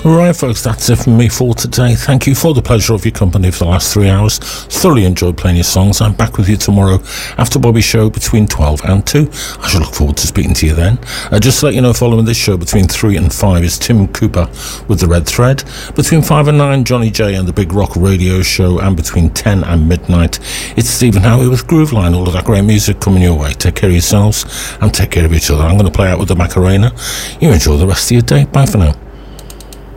Right, folks, that's it from me for today. Thank you for the pleasure of your company for the last 3 hours. Thoroughly enjoyed playing your songs. I'm back with you tomorrow after Bobby's show between 12 and 2. I shall look forward to speaking to you then. Just to let you know, following this show between 3 and 5 is Tim Cooper with The Red Thread. Between 5 and 9, Johnny J and The Big Rock Radio Show. And between 10 and midnight, it's Stephen Howie with Grooveline. All of that great music coming your way. Take care of yourselves and take care of each other. I'm going to play out with the Macarena. You enjoy the rest of your day. Bye for now.